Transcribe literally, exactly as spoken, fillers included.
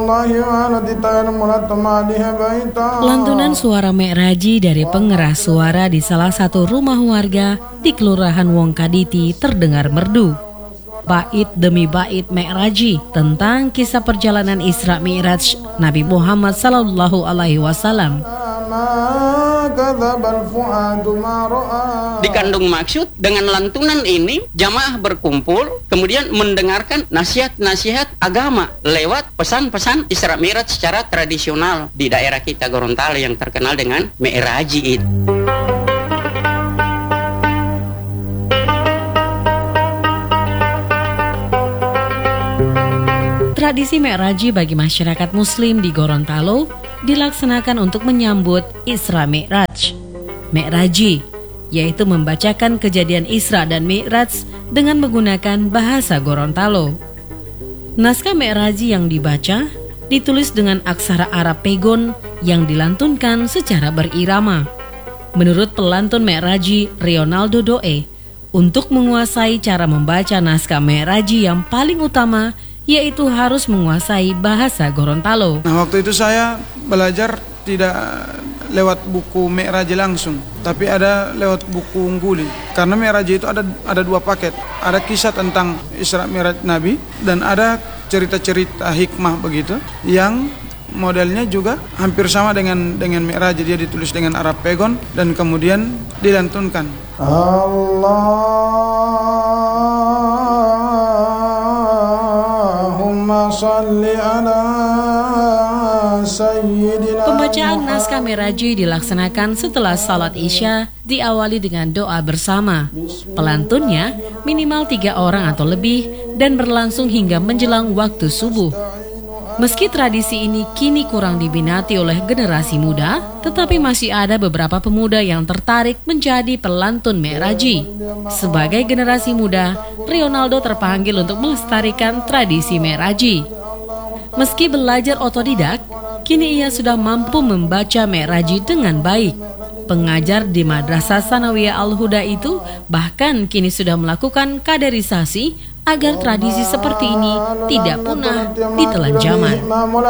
Lantunan suara Mi'raji dari pengeras suara di salah satu rumah warga di Kelurahan Wongkaditi terdengar merdu. Bait demi bait Mi'raji tentang kisah perjalanan Isra Mi'raj Nabi Muhammad sallallahu alaihi wasallam. Dikandung maksud dengan lantunan ini jamaah berkumpul kemudian mendengarkan nasihat-nasihat agama lewat pesan-pesan Isra Mi'raj secara tradisional di daerah kita Gorontalo yang terkenal dengan Mi'raji itu. Tradisi Mi'raji bagi masyarakat Muslim di Gorontalo dilaksanakan untuk menyambut Isra Mi'raj. Mi'raji, yaitu membacakan kejadian Isra dan Mi'raj dengan menggunakan bahasa Gorontalo. Naskah Mi'raji yang dibaca ditulis dengan aksara Arab Pegon yang dilantunkan secara berirama. Menurut pelantun Mi'raji Rionaldo Doe, untuk menguasai cara membaca naskah Mi'raji yang paling utama yaitu harus menguasai bahasa Gorontalo. Nah, waktu itu saya belajar tidak lewat buku Mi'raji langsung, tapi ada lewat buku Ungguli. Karena Mi'raji itu ada ada dua paket. Ada kisah tentang Isra Mi'raj Nabi dan ada cerita-cerita hikmah begitu yang modelnya juga hampir sama dengan dengan Mi'raji. Dia ditulis dengan Arab Pegon dan kemudian dilantunkan. Allah Pembacaan naskah Mi'raji dilaksanakan setelah salat Isya, diawali dengan doa bersama. Pelantunnya minimal tiga orang atau lebih dan berlangsung hingga menjelang waktu subuh. Meski tradisi ini kini kurang diminati oleh generasi muda, tetapi masih ada beberapa pemuda yang tertarik menjadi pelantun Mi'raji. Sebagai generasi muda, Rionaldo terpanggil untuk melestarikan tradisi Mi'raji. Meski belajar otodidak, kini ia sudah mampu membaca Mi'raji dengan baik. Pengajar di Madrasah Sanawiyah Al-Huda itu bahkan kini sudah melakukan kaderisasi agar tradisi seperti ini tidak punah ditelan zaman.